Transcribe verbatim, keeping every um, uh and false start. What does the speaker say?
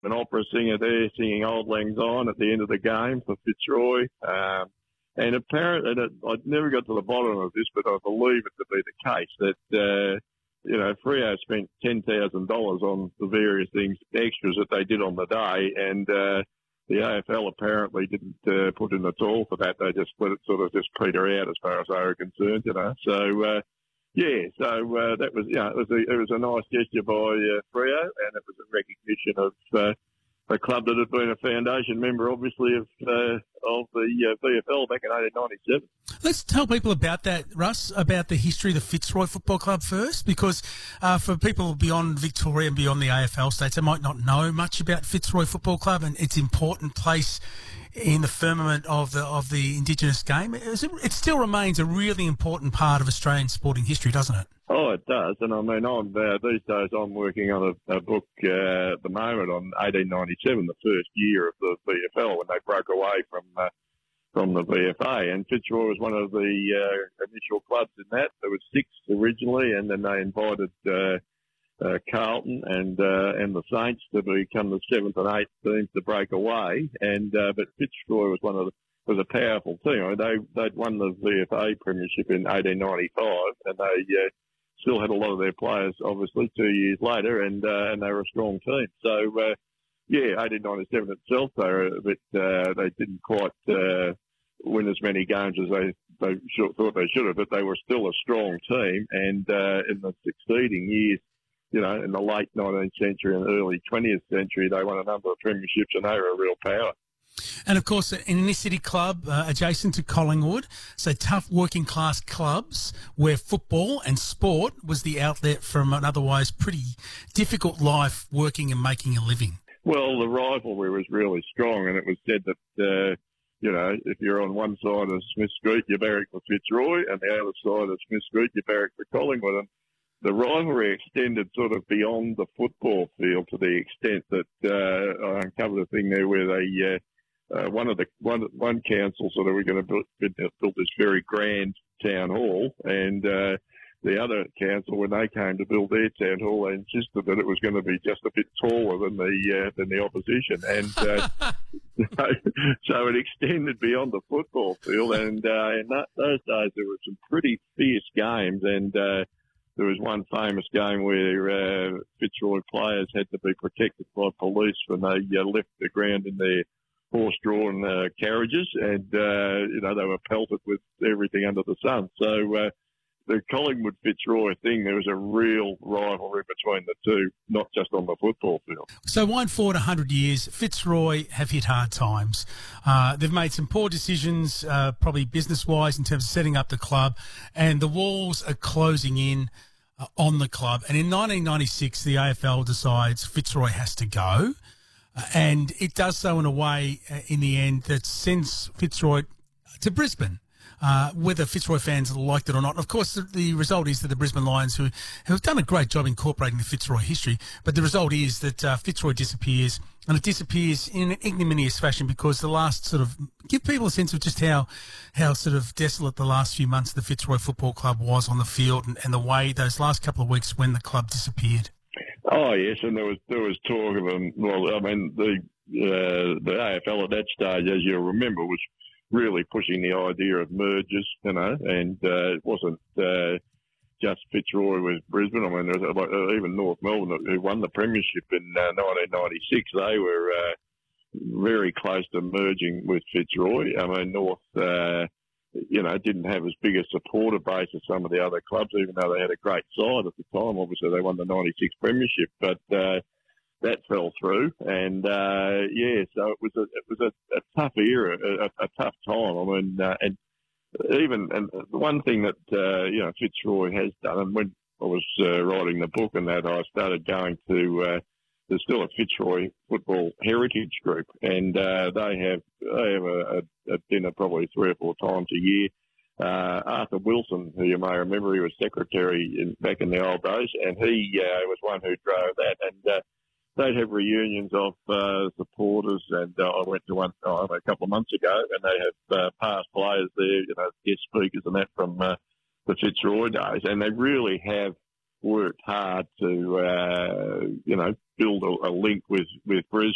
an opera singer there singing Auld Lang Syne at the end of the game for Fitzroy. Um, and apparently, I never got to the bottom of this, but I believe it to be the case that, uh, you know, Freo spent ten thousand dollars on the various things, extras that they did on the day, and uh, the A F L apparently didn't uh, put in at all for that. They just let it sort of just peter out as far as they were concerned, you know. So, uh, yeah, so uh, that was, you know, it was a, it was a nice gesture by uh, Freo, and it was a recognition of uh, a club that had been a foundation member, obviously, of uh, of the uh, V F L back in eighteen ninety-seven. Let's tell people about that, Russ, about the history of the Fitzroy Football Club first, because uh, for people beyond Victoria and beyond the A F L states, they might not know much about Fitzroy Football Club and its important place in the firmament of the of the Indigenous game. It still remains a really important part of Australian sporting history, doesn't it? Oh, it does. And I mean, I'm, uh, these days I'm working on a, a book uh, at the moment on eighteen ninety-seven, the first year of the V F L, when they broke away from uh, from the V F A. And Fitzroy was one of the uh, initial clubs in that. There was six originally, and then they invited uh, uh, Carlton and uh, and the Saints to become the seventh and eighth teams to break away. And uh, but Fitzroy was one of the was a powerful team. I mean, they they'd won the V F A premiership in eighteen ninety-five, and they uh, still had a lot of their players, obviously, two years later, and uh, and they were a strong team. So, uh, yeah, eighteen ninety-seven itself, they were a bit, uh, they didn't quite uh, win as many games as they, they should, thought they should have, but they were still a strong team. And uh, in the succeeding years, you know, in the late nineteenth century and early twentieth century, they won a number of premierships, and they were a real power. And, of course, an inner-city club uh, adjacent to Collingwood, so tough working-class clubs where football and sport was the outlet from an otherwise pretty difficult life working and making a living. Well, the rivalry was really strong, and it was said that, uh, you know, if you're on one side of Smith Street, you barrack for Fitzroy, and the other side of Smith Street, you barrack for Collingwood. And the rivalry extended sort of beyond the football field to the extent that uh, I uncovered a thing there where they... Uh, Uh, one of the one one council sort of we're going to build, build this very grand town hall, and uh, the other council, when they came to build their town hall, they insisted that it was going to be just a bit taller than the uh, than the opposition, and uh, so, so it extended beyond the football field. And uh, in that, those days, there were some pretty fierce games, and uh, there was one famous game where uh, Fitzroy players had to be protected by police when they uh, left the ground in their horse-drawn uh, carriages, and, uh, you know, they were pelted with everything under the sun. So uh, the Collingwood-Fitzroy thing, there was a real rivalry between the two, not just on the football field. So wind forward one hundred years, Fitzroy have hit hard times. Uh, they've made some poor decisions, uh, probably business-wise, in terms of setting up the club, and the walls are closing in uh, on the club. And in nineteen ninety-six, the A F L decides Fitzroy has to go. Uh, and it does so in a way, uh, in the end, that sends Fitzroy to Brisbane, uh, whether Fitzroy fans liked it or not. Of course, the, the result is that the Brisbane Lions, who have done a great job incorporating the Fitzroy history, but the result is that uh, Fitzroy disappears, and it disappears in an ignominious fashion because the last sort of give people a sense of just how how sort of desolate the last few months of the Fitzroy Football Club was on the field, and, and the way those last couple of weeks when the club disappeared. Oh yes, and there was there was talk of them. Well, I mean the uh, the A F L at that stage, as you'll remember, was really pushing the idea of mergers, you know, and uh, it wasn't uh, just Fitzroy with Brisbane. I mean, there was, like, even North Melbourne, who won the premiership in uh, nineteen ninety-six, they were uh, very close to merging with Fitzroy. I mean, North. Uh, you know, didn't have as big a supporter base as some of the other clubs, even though they had a great side at the time. Obviously, they won the ninety-six premiership, but uh, that fell through. And, uh, yeah, so it was a, it was a, a tough era, a, a tough time. I mean, uh, and even, and the one thing that, uh, you know, Fitzroy has done, and when I was uh, writing the book and that, I started going to, uh, there's still a Fitzroy Football Heritage Group, and uh, they have they have a, a, a dinner probably three or four times a year. Uh, Arthur Wilson, who you may remember, he was secretary in, back in the old days, and he uh, was one who drove that. And uh, they'd have reunions of uh, supporters, and uh, I went to one oh, a couple of months ago, and they have uh, past players there, you know, guest speakers and that from uh, the Fitzroy days, and they really have worked hard to, uh, you know, build a, a link with, with Brisbane